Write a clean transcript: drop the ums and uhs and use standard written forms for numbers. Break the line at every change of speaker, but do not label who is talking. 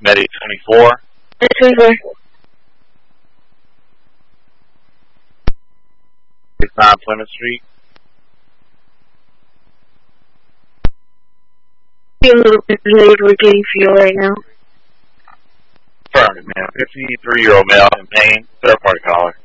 Medic 24.
24.
69 Plymouth Street.
Be a little bit delayed. We're getting fuel right now.
Affirmative, ma'am. 53-year-old male in pain. Third party caller.